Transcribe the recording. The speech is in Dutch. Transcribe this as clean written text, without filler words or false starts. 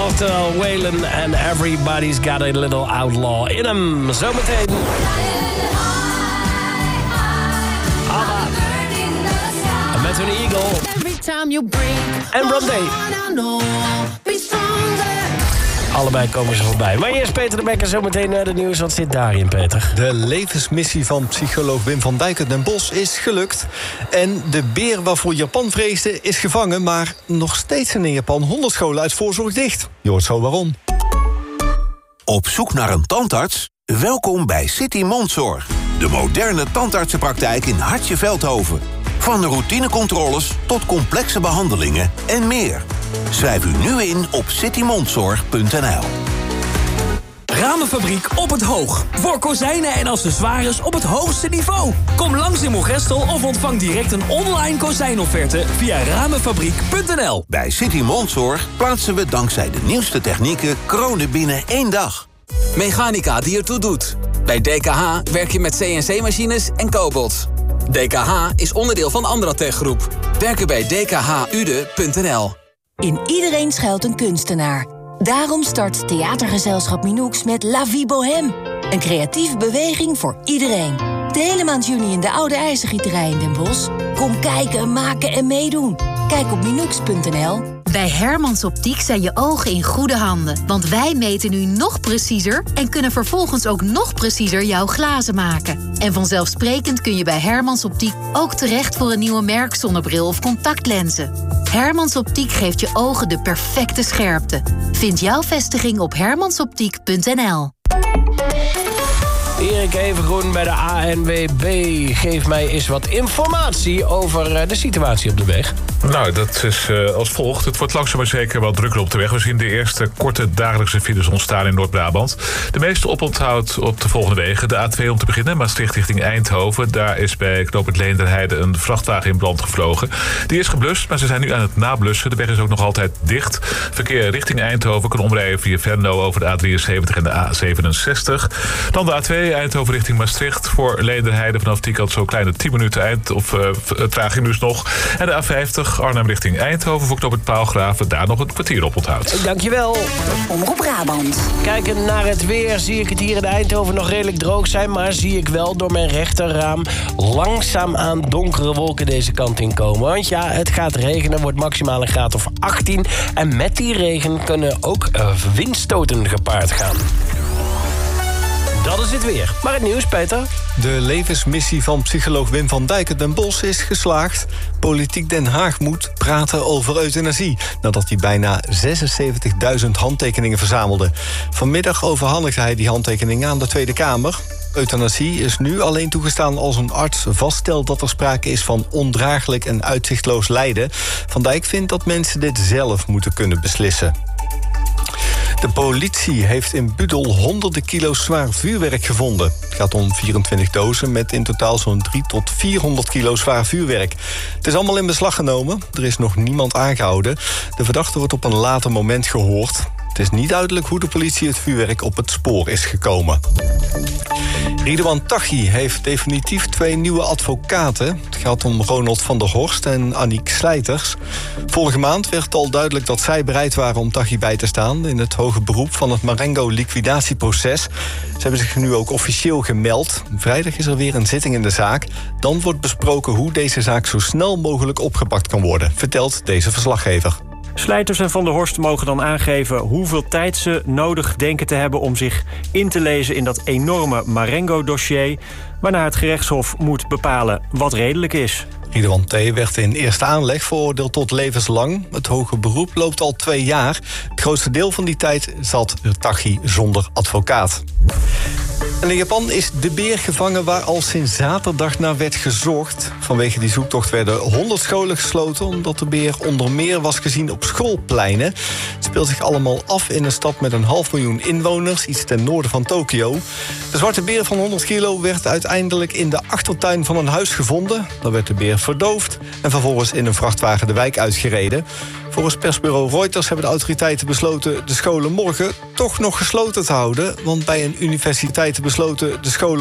Oftewel Waylon en Everybody's Got a Little Outlaw in hem. Zometeen. ABBA. En met hun Eagle. En Rondé. Allebei komen ze voorbij. Maar eerst Peter de Bekker, zometeen naar de nieuws. Wat zit daarin, Peter? De levensmissie van psycholoog Wim van Dijk uit Den Bosch is gelukt. En de beer waarvoor Japan vreesde is gevangen. Maar nog steeds zijn in Japan 100 scholen uit voorzorg dicht. Je hoort zo waarom. Op zoek naar een tandarts? Welkom bij City Mondzorg. De moderne tandartsenpraktijk in Hartje Veldhoven. Van routinecontroles tot complexe behandelingen en meer. Schrijf u nu in op citymondzorg.nl. Ramenfabriek op het Hoog. Voor kozijnen en accessoires op het hoogste niveau. Kom langs in Moergestel of ontvang direct een online kozijnofferte via ramenfabriek.nl. Bij City Mondzorg plaatsen we dankzij de nieuwste technieken kronen binnen 1 dag. Mechanica die ertoe doet. Bij DKH werk je met CNC-machines en kobolds. DKH is onderdeel van Andratech Groep. Werken bij dkhude.nl. In iedereen schuilt een kunstenaar. Daarom start theatergezelschap Minoux met La Vie Bohème. Een creatieve beweging voor iedereen. De hele maand juni in de Oude IJzergieterij in Den Bosch. Kom kijken, maken en meedoen. Kijk op minoux.nl. Bij Hermans Optiek zijn je ogen in goede handen. Want wij meten nu nog preciezer en kunnen vervolgens ook nog preciezer jouw glazen maken. En vanzelfsprekend kun je bij Hermans Optiek ook terecht voor een nieuwe merkzonnebril of contactlenzen. Hermans Optiek geeft je ogen de perfecte scherpte. Vind jouw vestiging op hermansoptiek.nl. Erik Evengroen bij de ANWB. Geef mij eens wat informatie over de situatie op de weg. Nou, dat is als volgt. Het wordt langzaam maar zeker wel drukker op de weg. We zien de eerste korte dagelijkse files ontstaan in Noord-Brabant. De meeste oponthoud op de volgende wegen. De A2 om te beginnen, Maastricht richting Eindhoven. Daar is bij knooppunt Leenderheide een vrachtwagen in brand gevlogen. Die is geblust, maar ze zijn nu aan het nablussen. De weg is ook nog altijd dicht. Verkeer richting Eindhoven kan omrijden via Venlo over de A73 en de A67. Dan de A2 Eindhoven richting Maastricht. Voor Leenderheide vanaf die kant zo'n kleine 10 minuten traging dus nog. En de A50 Arnhem richting Eindhoven voor knooppunt Paalgraven. Daar nog een kwartier op onthoud. Dankjewel. Omroep Brabant. Kijken naar het weer zie ik het hier in Eindhoven nog redelijk droog zijn. Maar zie ik wel door mijn rechterraam langzaamaan donkere wolken deze kant in komen. Want ja, het gaat regenen, wordt maximaal een graad of 18. En met die regen kunnen ook windstoten gepaard gaan. Dat is het weer. Maar het nieuws, Peter. De levensmissie van psycholoog Wim van Dijk uit Den Bosch is geslaagd. Politiek Den Haag moet praten over euthanasie, nadat hij bijna 76.000 handtekeningen verzamelde. Vanmiddag overhandigde hij die handtekeningen aan de Tweede Kamer. Euthanasie is nu alleen toegestaan als een arts vaststelt dat er sprake is van ondraaglijk en uitzichtloos lijden. Van Dijk vindt dat mensen dit zelf moeten kunnen beslissen. De politie heeft in Budel honderden kilo's zwaar vuurwerk gevonden. Het gaat om 24 dozen met in totaal zo'n 300 tot 400 kilo zwaar vuurwerk. Het is allemaal in beslag genomen. Er is nog niemand aangehouden. De verdachte wordt op een later moment gehoord. Het is niet duidelijk hoe de politie het vuurwerk op het spoor is gekomen. Ridouan Taghi heeft definitief 2 nieuwe advocaten. Het gaat om Ronald van der Horst en Aniek Slijters. Vorige maand werd al duidelijk dat zij bereid waren om Taghi bij te staan in het hoge beroep van het Marengo-liquidatieproces. Ze hebben zich nu ook officieel gemeld. Vrijdag is er weer een zitting in de zaak. Dan wordt besproken hoe deze zaak zo snel mogelijk opgepakt kan worden, vertelt deze verslaggever. Slijters en Van der Horst mogen dan aangeven hoeveel tijd ze nodig denken te hebben om zich in te lezen in dat enorme Marengo-dossier, waarna het gerechtshof moet bepalen wat redelijk is. Ridouan T. werd in eerste aanleg veroordeeld tot levenslang. Het hoge beroep loopt al 2 jaar. Het grootste deel van die tijd zat Taghi zonder advocaat. En in Japan is de beer gevangen waar al sinds zaterdag naar werd gezocht. Vanwege die zoektocht werden 100 scholen gesloten, omdat de beer onder meer was gezien op schoolpleinen. Het speelt zich allemaal af in een stad met 500.000 inwoners, iets ten noorden van Tokio. De zwarte beer van 100 kilo werd uiteindelijk in de achtertuin van een huis gevonden. Dan werd de beer verdoofd en vervolgens in een vrachtwagen de wijk uitgereden. Volgens persbureau Reuters hebben de autoriteiten besloten de scholen morgen toch nog gesloten te houden. Want bij een universiteit besloten de scholen